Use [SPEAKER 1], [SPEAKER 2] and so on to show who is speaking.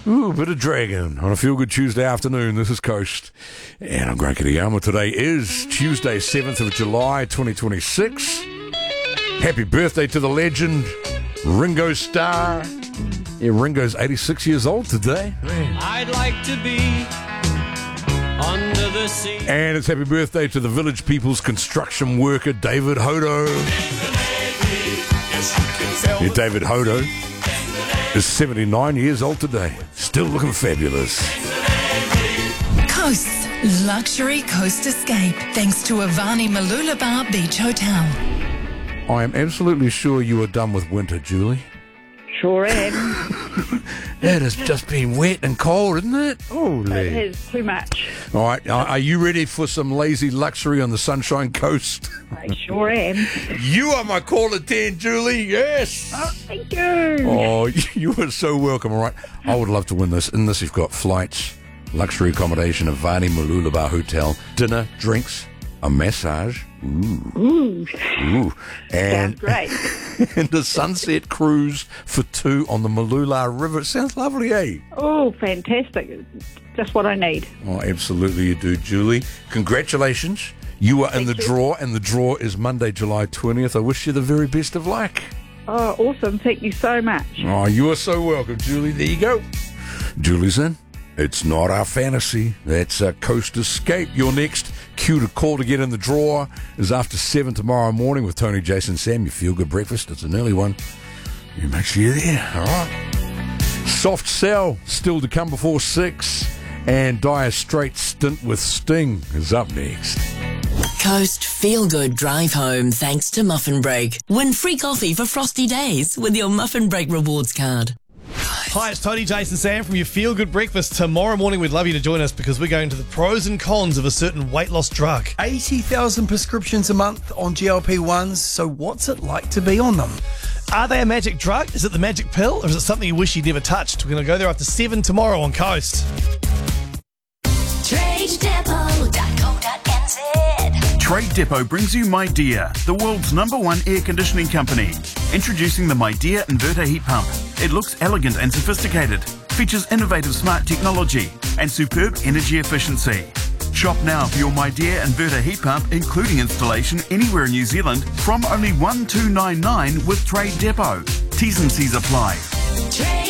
[SPEAKER 1] Ooh, a bit of Dragon on a Feel Good Tuesday afternoon. This is Coast, and I'm Grant Kitayama. Today is Tuesday, 7th of July, 2026. Happy birthday to the legend, Ringo Starr. Yeah, Ringo's 86 years old today. Man.
[SPEAKER 2] I'd like to be under the sea.
[SPEAKER 1] And it's happy birthday to the Village People's construction worker, David Hodo. Yeah, David Hodo is 79 years old today. Still looking fabulous.
[SPEAKER 3] Coast's luxury coast escape, thanks to Avani Mooloolaba Beach Hotel.
[SPEAKER 1] I am absolutely sure you are done with winter, Julie.
[SPEAKER 4] Sure am.
[SPEAKER 1] It has just been wet and cold, isn't it? Holy.
[SPEAKER 4] It is too much.
[SPEAKER 1] All right, are you ready for some lazy luxury on the Sunshine Coast?
[SPEAKER 4] I sure am.
[SPEAKER 1] You are my caller 10, Julie. Yes.
[SPEAKER 4] Oh, thank you.
[SPEAKER 1] Oh, you are so welcome. All right, I would love to win this. In this, you've got flights, luxury accommodation, Avani Mooloolaba Hotel, dinner, drinks, a massage. Ooh. And
[SPEAKER 4] Sounds great.
[SPEAKER 1] and a sunset cruise for two on the Mooloolah River. It sounds lovely, eh?
[SPEAKER 4] Oh, fantastic. Just what I need.
[SPEAKER 1] Oh, absolutely you do, Julie. Congratulations. You are in the
[SPEAKER 4] Thank you.
[SPEAKER 1] draw, and the draw is Monday, July 20th. I wish you the very best of luck.
[SPEAKER 4] Oh, awesome. Thank you so much.
[SPEAKER 1] Oh, you are so welcome, Julie. There you go. Julie's in. It's not our fantasy. That's a Coast Escape. Your next cue to call to get in the draw is after 7 tomorrow morning with Tony, Jason, Sam. Your Feel Good Breakfast. It's an early one. You make sure you're there. All right. Soft Cell still to come before 6. And Dire Straits Stint with Sting is up next.
[SPEAKER 5] Coast Feel Good Drive Home thanks to Muffin Break. Win free coffee for frosty days with your Muffin Break rewards card.
[SPEAKER 6] Hi, it's Tony, Jason, Sam from your Feel Good Breakfast. Tomorrow morning, we'd love you to join us because we're going to the pros and cons of a certain weight loss drug.
[SPEAKER 7] 80,000 prescriptions a month on GLP-1s, so what's it like to be on them?
[SPEAKER 6] Are they a magic drug? Is it the magic pill? Or is it something you wish you'd never touched? We're going to go there after 7 tomorrow on Coast.
[SPEAKER 5] TradeDepot.co.nz.
[SPEAKER 8] Trade Depot brings you MyDear, the world's #1 air conditioning company. Introducing the MyDear inverter heat pump. It looks elegant and sophisticated, features innovative smart technology and superb energy efficiency. Shop now for your MyDear inverter heat pump, including installation anywhere in New Zealand, from only $1,299 with Trade Depot. T's and C's apply.